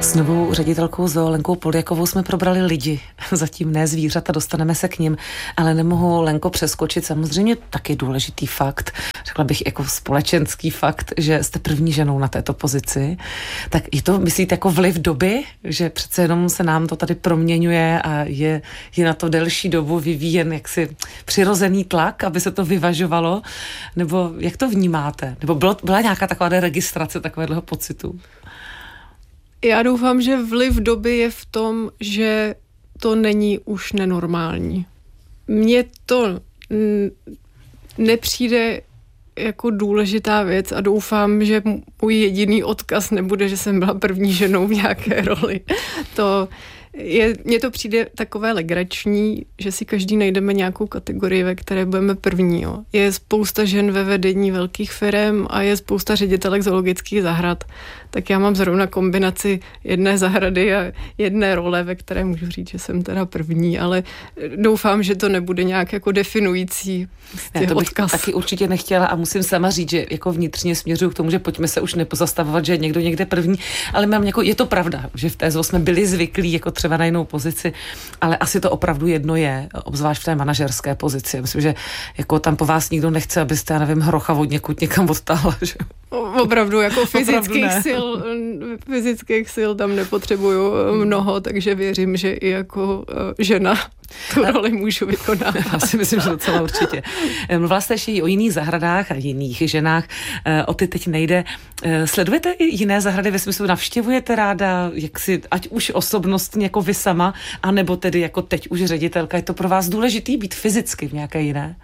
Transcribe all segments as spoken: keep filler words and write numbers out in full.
S novou ředitelkou zoo Lenkou Poljakovou jsme probrali lidi, zatím ne zvířata, dostaneme se k nim, ale nemohu, Lenko, přeskočit samozřejmě taky důležitý fakt, řekla bych jako společenský fakt, že jste první ženou na této pozici. Tak je to, myslíte, jako vliv doby, že přece jenom se nám to tady proměňuje a je, je na to delší dobu vyvíjen jaksi přirozený tlak, aby se to vyvažovalo, nebo jak to vnímáte? Nebo bylo, byla nějaká taková registrace takového pocitu? Já doufám, že vliv doby je v tom, že to není už nenormální. Mně to nepřijde jako důležitá věc a doufám, že můj jediný odkaz nebude, že jsem byla první ženou v nějaké roli. To je, mně to přijde takové legrační, že si každý najdeme nějakou kategorii, ve které budeme první. Jo. Je spousta žen ve vedení velkých firem a je spousta ředitelek zoologických zahrad. Tak já mám zrovna kombinaci jedné zahrady a jedné role, ve které můžu říct, že jsem teda první, ale doufám, že to nebude nějak jako definující ne, to bych odkaz. Taky určitě nechtěla a musím sama říct, že jako vnitřně směřuju k tomu, že pojďme se už nepozastavovat, že je někdo někde první, ale mám jako, je to pravda, že v té zoo jsme byli zvyklí jako třeba na jinou pozici, ale asi to opravdu jedno je, obzvlášť v té manažerské pozici. Myslím, že jako tam po vás nikdo nechce, abyste, já nevím, hrocha od někud někam odtáhla, že? Opravdu, jako fyzických sil, fyzických sil tam nepotřebuju mnoho, takže věřím, že i jako žena tu roli můžu vykonávat. Já si myslím, že docela určitě. Mluvila jste ještě i o jiných zahradách a jiných ženách, o ty teď nejde. Sledujete i jiné zahrady ve smyslu, navštěvujete ráda, jak si, ať už osobnostně jako vy sama, anebo tedy jako teď už ředitelka, je to pro vás důležitý být fyzicky v nějaké jiné?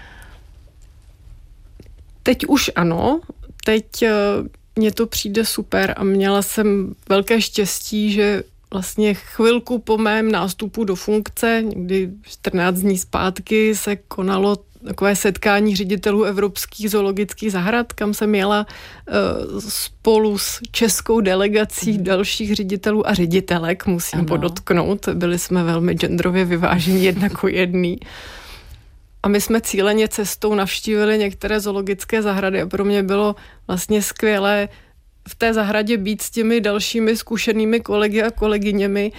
Teď už ano, teď mně to přijde super a měla jsem velké štěstí, že vlastně chvilku po mém nástupu do funkce, někdy čtrnáct dní zpátky, se konalo takové setkání ředitelů evropských zoologických zahrad, kam jsem jela uh, spolu s českou delegací mm. dalších ředitelů a ředitelek, musím ano. podotknout. Byli jsme velmi genderově vyvážení jednak o jedný. A my jsme cíleně cestou navštívili některé zoologické zahrady a pro mě bylo vlastně skvělé v té zahradě být s těmi dalšími zkušenými kolegy a kolegyněmi.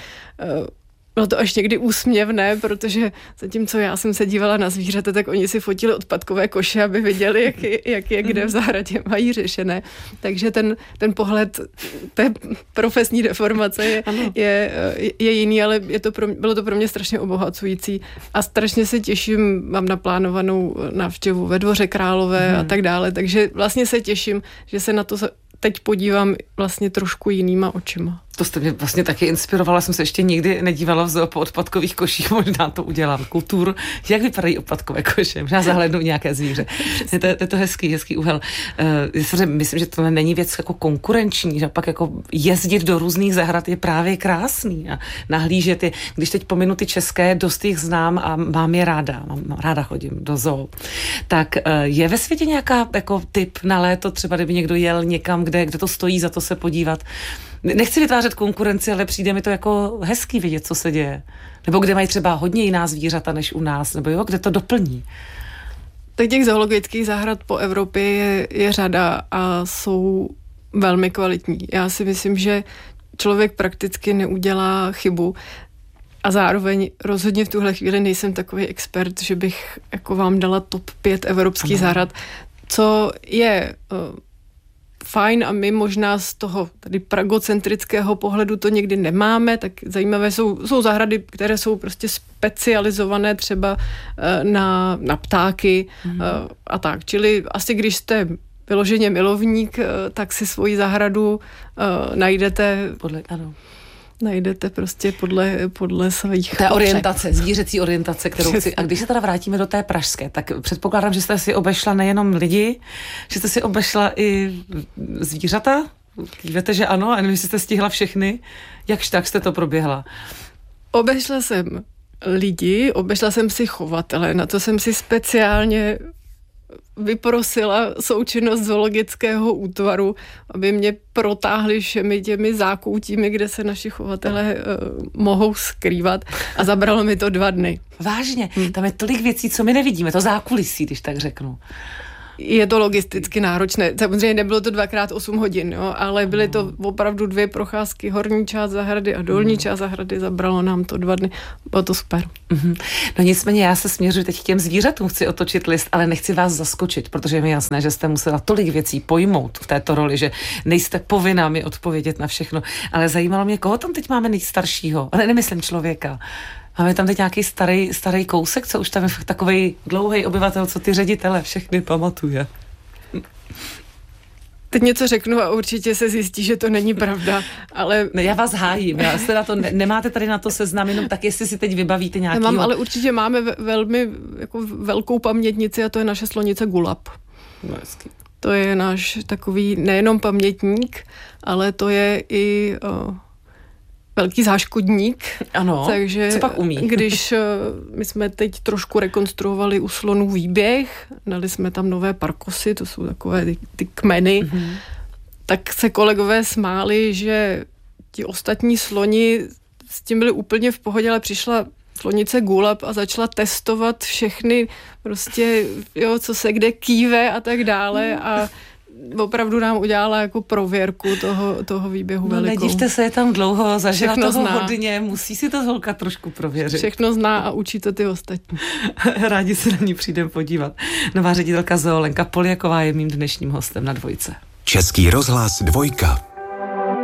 Bylo to až někdy úsměvné, protože zatímco já jsem se dívala na zvířata, tak oni si fotili odpadkové koše, aby viděli, jak je, jak je kde v zahradě mají řešené. Takže ten, ten pohled té profesní deformace je, je, je jiný, ale je to pro, bylo to pro mě strašně obohacující a strašně se těším, mám naplánovanou návštěvu ve Dvoře Králové hmm. a tak dále, takže vlastně se těším, že se na to teď podívám vlastně trošku jinýma očima. To jste mě vlastně taky inspirovala, jsem se ještě nikdy nedívala v zoo po odpadkových koších, možná to udělám. Kultur, jak vypadají odpadkové koše, možná zahlednu nějaké zvíře. Je to, je to hezký, hezký úhel. Uh, myslím, že to není věc jako konkurenční, že pak jako jezdit do různých zahrad je právě krásný a nahlížet je. Když teď pominu ty české, dost jich znám a mám je ráda, mám, ráda chodím do zoo. Tak uh, je ve světě nějaká jako tip na léto, třeba kdyby někdo jel někam, kde, kde to stojí za to se podívat. Nechci vytvářet konkurenci, ale přijde mi to jako hezký vidět, co se děje. Nebo kde mají třeba hodně jiná zvířata než u nás, nebo jo, kde to doplní. Tak těch zoologických zahrad po Evropě je, je řada a jsou velmi kvalitní. Já si myslím, že člověk prakticky neudělá chybu a zároveň rozhodně v tuhle chvíli nejsem takový expert, že bych jako vám dala top pět evropských ano. zahrad, co je uh, fajn a my možná z toho tady pragocentrického pohledu to někdy nemáme, tak zajímavé jsou, jsou zahrady, které jsou prostě specializované třeba na, na ptáky mm. a tak. Čili asi když jste vyloženě milovník, tak si svoji zahradu uh, najdete podle, ano. najdete prostě podle, podle svých té orientace, zvířecí orientace, kterou chci. A když se teda vrátíme do té pražské, tak předpokládám, že jste si obešla nejenom lidi, že jste si obešla i zvířata? Víte, že ano? A nevím, jestli jste stihla všechny. Jakž tak jste to proběhla? Obešla jsem lidi, obešla jsem si chovatele, na to jsem si speciálně vyprosila součinnost zoologického útvaru, aby mě protáhli všemi těmi zákoutími, kde se naši chovatelé uh, mohou skrývat a zabralo mi to dva dny. Vážně? Hmm. Tam je tolik věcí, co my nevidíme, to zákulisí, když tak řeknu. Je to logisticky náročné. Samozřejmě nebylo to dvakrát osm hodin, jo, ale byly to opravdu dvě procházky, horní část zahrady a dolní část zahrady, zabralo nám to dva dny. Bylo to super. Mm-hmm. No nicméně já se směřuji teď k těm zvířatům, chci otočit list, ale nechci vás zaskočit, protože je mi jasné, že jste musela tolik věcí pojmout v této roli, že nejste povinná mi odpovědět na všechno, ale zajímalo mě, koho tam teď máme nejstaršího, ale nemyslím člověka. Máme tam teď nějaký starý, starý kousek, co už tam je takovej dlouhý obyvatel, co ty ředitele všechny pamatuje. Teď něco řeknu a určitě se zjistí, že to není pravda, ale... Ne, já vás hájím, já jste na to, ne, nemáte tady na to seznam, jenom tak, jestli si teď vybavíte nějaký. Nemám, ale určitě máme velmi jako velkou pamětnici a to je naše slonice Gulab. No, hezky. To je náš takový nejenom pamětník, ale to je i... O, velký záškodník. Ano, takže co pak umí? Když my jsme teď trošku rekonstruovali u slonů výběh, dali jsme tam nové parkosy, to jsou takové ty, ty kmeny, mm-hmm. tak se kolegové smáli, že ti ostatní sloni s tím byli úplně v pohodě, ale přišla slonice Gulab a začala testovat všechny prostě, jo, co se kde kýve a tak dále a opravdu nám udělala jako prověrku toho, toho výběhu no, velikou. Nedivte se, je tam dlouho, zažila Všechno toho zná. hodně, musí si to holka trošku prověřit. Všechno zná a učí to ty ostatní. Rádi se na ní přijdem podívat. Nová ředitelka zoo Lenka Poljaková je mým dnešním hostem na Dvojce. Český rozhlas Dvojka.